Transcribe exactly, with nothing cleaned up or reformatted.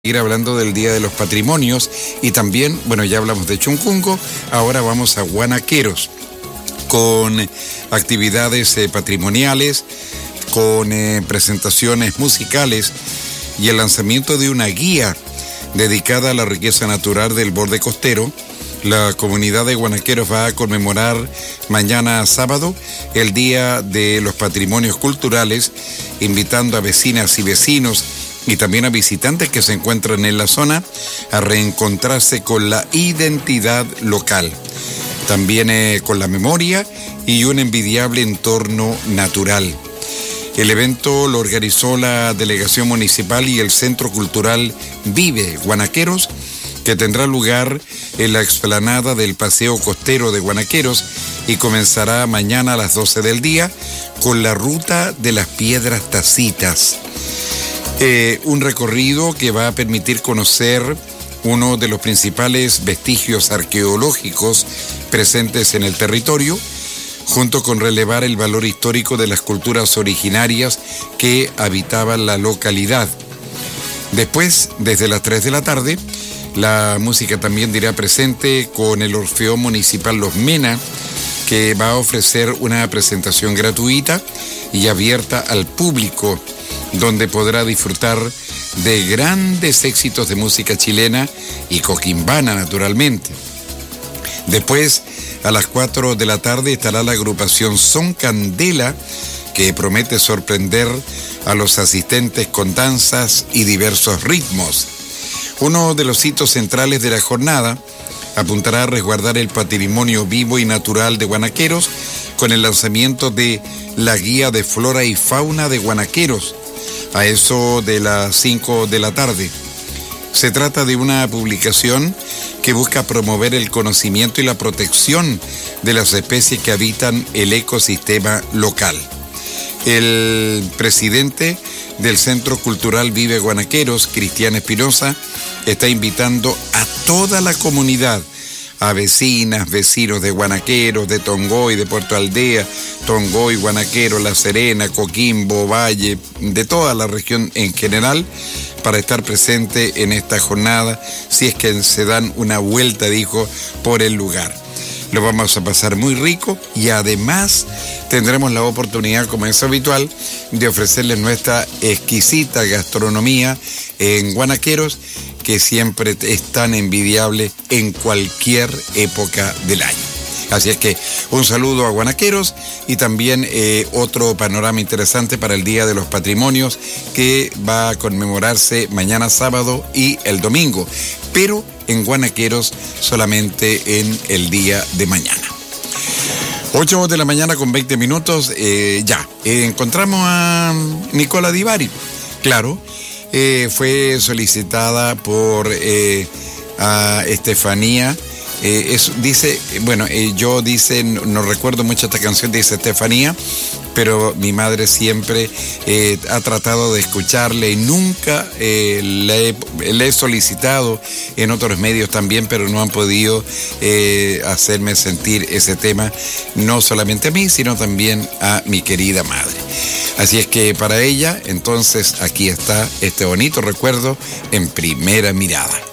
Ir hablando del Día de los Patrimonios y también, bueno, ya hablamos de Chunkungo, ahora vamos a Guanaqueros con actividades eh, patrimoniales, con eh, presentaciones musicales y el lanzamiento de una guía dedicada a la riqueza natural del borde costero. La comunidad de Guanaqueros va a conmemorar mañana sábado el Día de los Patrimonios Culturales, invitando a vecinas y vecinos y también a visitantes que se encuentran en la zona a reencontrarse con la identidad local, también eh, con la memoria y un envidiable entorno natural. El evento lo organizó la Delegación Municipal y el Centro Cultural Vive Guanaqueros, que tendrá lugar en la explanada del Paseo Costero de Guanaqueros y comenzará mañana a las doce del día con la Ruta de las Piedras Tacitas. Eh, un recorrido que va a permitir conocer uno de los principales vestigios arqueológicos presentes en el territorio, junto con relevar el valor histórico de las culturas originarias que habitaban la localidad. Después, desde las tres de la tarde, la música también dirá presente con el Orfeón Municipal Los Mena, que va a ofrecer una presentación gratuita y abierta al público, donde podrá disfrutar de grandes éxitos de música chilena y coquimbana, naturalmente. Después, a las cuatro de la tarde, estará la agrupación Son Candela, que promete sorprender a los asistentes con danzas y diversos ritmos. Uno de los hitos centrales de la jornada apuntará a resguardar el patrimonio vivo y natural de Guanaqueros con el lanzamiento de la Guía de Flora y Fauna de Guanaqueros, a eso de las cinco de la tarde. Se trata de una publicación que busca promover el conocimiento y la protección de las especies que habitan el ecosistema local. El presidente del Centro Cultural Vive Guanaqueros, Cristian Espinosa, está invitando a toda la comunidad, a vecinas, vecinos de Guanaqueros, de Tongoy, de Puerto Aldea, Tongoy, Guanaquero, La Serena, Coquimbo, Valle, de toda la región en general, para estar presente en esta jornada, si es que se dan una vuelta, dijo, por el lugar. Lo vamos a pasar muy rico y además tendremos la oportunidad, como es habitual, de ofrecerles nuestra exquisita gastronomía en Guanaqueros, que siempre es tan envidiable en cualquier época del año. Así es que un saludo a Guanaqueros y también eh, otro panorama interesante para el Día de los Patrimonios, que va a conmemorarse mañana sábado y el domingo, pero en Guanaqueros solamente en el día de mañana. ocho de la mañana con veinte minutos, eh, ya, eh, encontramos a Nicola Di Bari, claro. Eh, fue solicitada por eh, a Estefanía. Eh, es, dice, bueno, eh, yo dice, no, no recuerdo mucho esta canción, dice Estefanía, pero mi madre siempre eh, ha tratado de escucharle y nunca eh, le, he, le he solicitado en otros medios también, pero no han podido eh, hacerme sentir ese tema, no solamente a mí, sino también a mi querida madre. Así es que para ella, entonces, aquí está este bonito recuerdo en Primera Mirada.